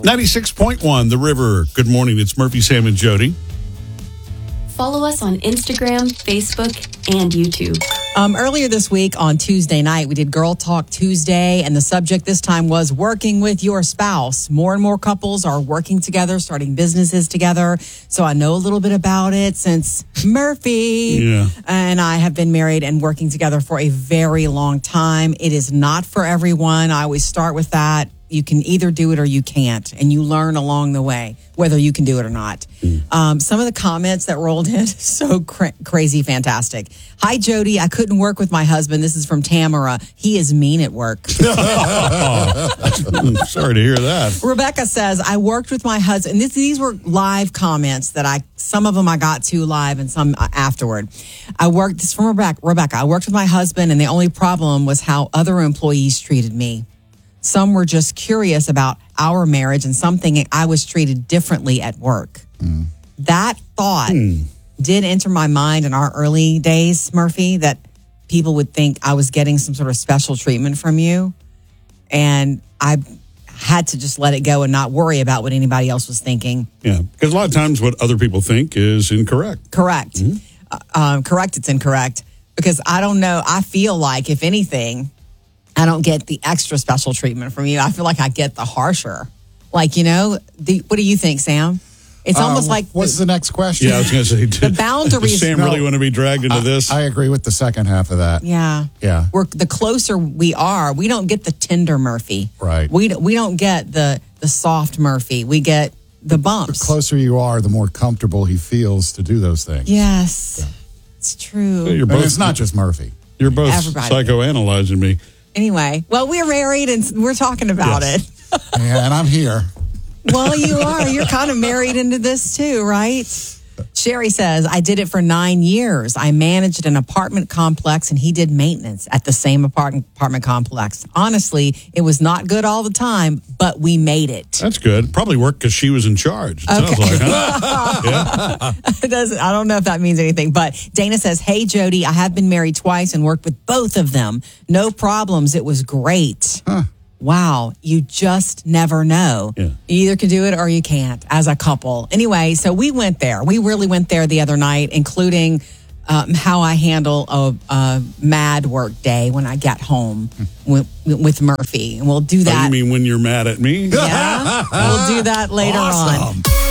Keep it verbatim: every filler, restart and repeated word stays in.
ninety-six point one, The River. Good morning. It's Murphy, Sam, and Jody. Follow us on Instagram, Facebook, and YouTube. Um, earlier this week on Tuesday night, we did Girl Talk Tuesday, and the subject this time was working with your spouse. More and more couples are working together, starting businesses together. So I know a little bit about it since Murphy Yeah. and I have been married and working together for a very long time. It is not for everyone. I always start with that. You can either do it or you can't, and you learn along the way whether you can do it or not. Mm. Um, some of the comments that rolled in, so cra- crazy, fantastic. Hi, Jody. I couldn't work with my husband. This is from Tamara. He is mean at work. oh, sorry to hear that. Rebecca says, I worked with my husband. This, these were live comments that I, some of them I got to live and some afterward. I worked, this is from Rebecca. Rebecca. I worked with my husband, and the only problem was how other employees treated me. Some were just curious about our marriage, and some thinking I was treated differently at work. Mm. That thought mm. did enter my mind in our early days, Murphy, that people would think I was getting some sort of special treatment from you. And I had to just let it go and not worry about what anybody else was thinking. Yeah, because a lot of times what other people think is incorrect. Correct. Mm-hmm. Uh, um, correct, it's incorrect. Because I don't know, I feel like, if anything, I don't get the extra special treatment from you. I feel like I get the harsher. Like, you know, the, what do you think, Sam? It's uh, almost like... What's the, the next question? Yeah, I was going to say... Did, the boundaries... Does Sam no, really want to be dragged into I, this? I agree with the second half of that. Yeah. Yeah. We're, the closer we are, we don't get the tender Murphy. Right. We, we don't get the, the soft Murphy. We get the bumps. The closer you are, the more comfortable he feels to do those things. Yes. Yeah. It's true. You're both, and it's not just Murphy. You're both Everybody. psychoanalyzing me. Anyway, well, we're married and we're talking about yes. it. Yeah, and I'm here. Well, you are. You're kind of married into this too, right? Sherry says, I did it for nine years. I managed an apartment complex and he did maintenance at the same apartment, apartment complex. Honestly, it was not good all the time, but we made it. That's good. Probably worked because she was in charge. It okay. sounds like, huh? yeah. It doesn't, I don't know if that means anything, but Dana says, hey, Jody, I have been married twice and worked with both of them. No problems. It was great. Huh. Wow, you just never know. Yeah. You either can do it or you can't as a couple. Anyway, so we went there. We really went there the other night, including um, how I handle a, a mad work day when I get home with, with Murphy. And we'll do that. Oh, you mean when you're mad at me? Yeah, we'll do that later awesome. on.